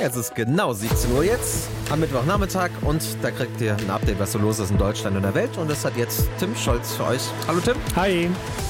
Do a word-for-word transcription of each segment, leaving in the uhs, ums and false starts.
Es ist genau siebzehn Uhr jetzt am Mittwochnachmittag und da kriegt ihr ein Update, was so los ist in Deutschland und der Welt. Und das hat jetzt Tim Scholz für euch. Hallo Tim. Hi.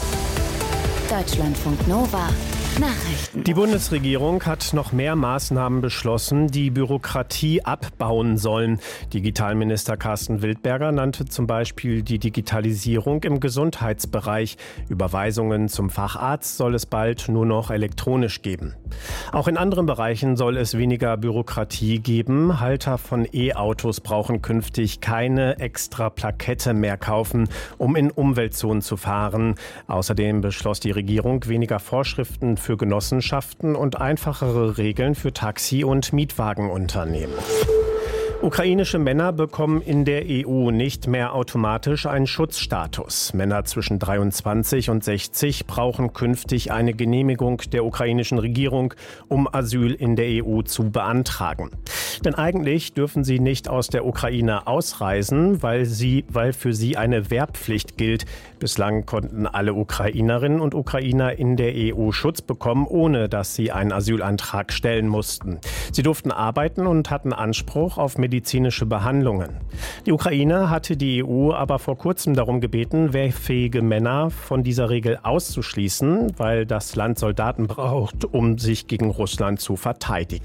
Deutschlandfunk Nova. Nachrichten. Die Bundesregierung hat noch mehr Maßnahmen beschlossen, die Bürokratie abbauen sollen. Digitalminister Carsten Wildberger nannte zum Beispiel die Digitalisierung im Gesundheitsbereich. Überweisungen zum Facharzt soll es bald nur noch elektronisch geben. Auch in anderen Bereichen soll es weniger Bürokratie geben. Halter von E-Autos brauchen künftig keine extra Plakette mehr kaufen, um in Umweltzonen zu fahren. Außerdem beschloss die Regierung weniger Vorschriften für Genossenschaften und einfachere Regeln für Taxi- und Mietwagenunternehmen. Ukrainische Männer bekommen in der E U nicht mehr automatisch einen Schutzstatus. Männer zwischen dreiundzwanzig und sechzig brauchen künftig eine Genehmigung der ukrainischen Regierung, um Asyl in der E U zu beantragen. Denn eigentlich dürfen sie nicht aus der Ukraine ausreisen, weil, sie, weil für sie eine Wehrpflicht gilt. Bislang konnten alle Ukrainerinnen und Ukrainer in der E U Schutz bekommen, ohne dass sie einen Asylantrag stellen mussten. Sie durften arbeiten und hatten Anspruch auf medizinische Behandlungen. Die Ukraine hatte die E U aber vor kurzem darum gebeten, wehrfähige Männer von dieser Regel auszuschließen, weil das Land Soldaten braucht, um sich gegen Russland zu verteidigen.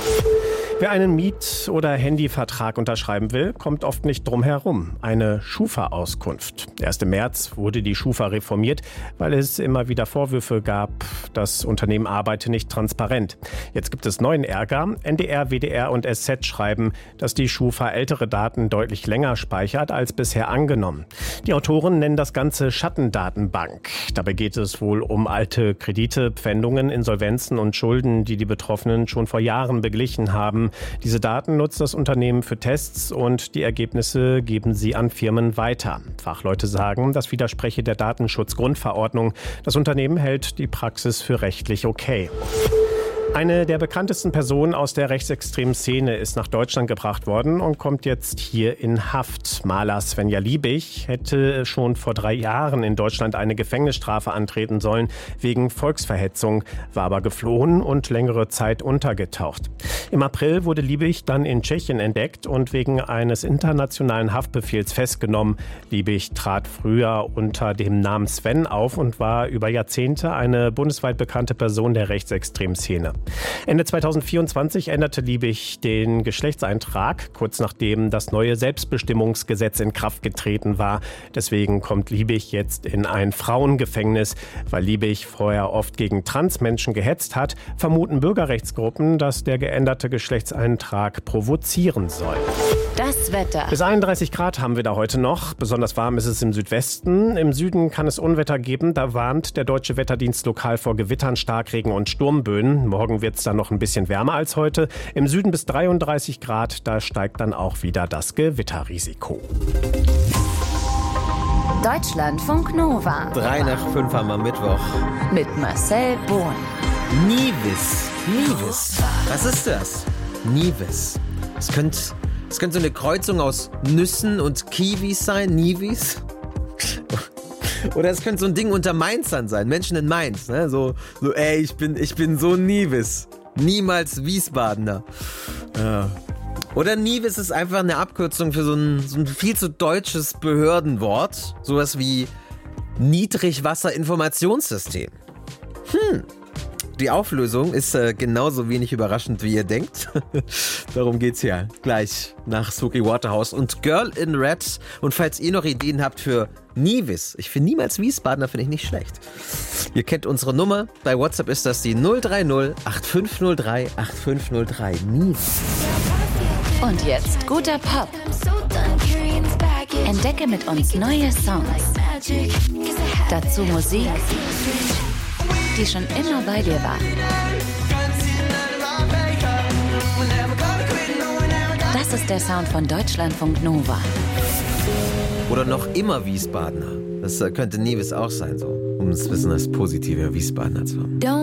Wer einen Miet- oder Handyvertrag unterschreiben will, kommt oft nicht drum herum. Eine Schufa-Auskunft. Erst im März wurde die Schufa reformiert, weil es immer wieder Vorwürfe gab, das Unternehmen arbeite nicht transparent. Jetzt gibt es neuen Ärger. N D R, W D R und S Z schreiben, dass die Schufa ältere Daten deutlich länger speichert als bisher angenommen. Die Autoren nennen das Ganze Schattendatenbank. Dabei geht es wohl um alte Kredite, Pfändungen, Insolvenzen und Schulden, die die Betroffenen schon vor Jahren beglichen haben. Diese Daten nutzt das Unternehmen für Tests und die Ergebnisse geben sie an Firmen weiter. Fachleute sagen, das widerspreche der Datenschutzgrundverordnung. Das Unternehmen hält die Praxis für rechtlich okay. Eine der bekanntesten Personen aus der rechtsextremen Szene ist nach Deutschland gebracht worden und kommt jetzt hier in Haft. Maler Svenja Liebig hätte schon vor drei Jahren in Deutschland eine Gefängnisstrafe antreten sollen wegen Volksverhetzung, war aber geflohen und längere Zeit untergetaucht. Im April wurde Liebig dann in Tschechien entdeckt und wegen eines internationalen Haftbefehls festgenommen. Liebig trat früher unter dem Namen Sven auf und war über Jahrzehnte eine bundesweit bekannte Person der rechtsextremen Szene. Ende zweitausendvierundzwanzig änderte Liebig den Geschlechtseintrag, kurz nachdem das neue Selbstbestimmungsgesetz in Kraft getreten war. Deswegen kommt Liebig jetzt in ein Frauengefängnis. Weil Liebig vorher oft gegen Transmenschen gehetzt hat, vermuten Bürgerrechtsgruppen, dass der geänderte Geschlechtseintrag provozieren soll. Das Wetter. Bis einunddreißig Grad haben wir da heute noch. Besonders warm ist es im Südwesten. Im Süden kann es Unwetter geben. Da warnt der Deutsche Wetterdienst lokal vor Gewittern, Starkregen und Sturmböen. Morgen wird es dann noch ein bisschen wärmer als heute. Im Süden bis dreiunddreißig Grad. Da steigt dann auch wieder das Gewitterrisiko. Deutschlandfunk Nova. Drei nach fünf haben wir am Mittwoch. Mit Marcel Bohn. Nivis. Nivis. Was ist das? Nivis. Es könnte... Es könnte so eine Kreuzung aus Nüssen und Kiwis sein, Nivis. Oder es könnte so ein Ding unter Mainzern sein, Menschen in Mainz. Ne? So, so, ey, ich bin, ich bin so Nivis. Niemals Wiesbadener. Ja. Oder Nivis ist einfach eine Abkürzung für so ein, so ein viel zu deutsches Behördenwort. Sowas wie Niedrigwasserinformationssystem. Hm. Die Auflösung ist äh, genauso wenig überraschend, wie ihr denkt. Darum geht's ja gleich nach Suki Waterhouse und Girl in Red. Und falls ihr noch Ideen habt für Nivis, ich finde niemals Wiesbadener, finde ich nicht schlecht. Ihr kennt unsere Nummer. Bei WhatsApp ist das die null drei null acht fünf null drei acht fünf null drei. Nivis. Und jetzt guter Pop. Entdecke mit uns neue Songs. Dazu Musik, die schon immer bei dir war. Das ist der Sound von Deutschlandfunk Nova. Oder noch immer Wiesbadener. Das könnte Nivis auch sein, so. Um es ein bisschen als positive Wiesbadener zu haben.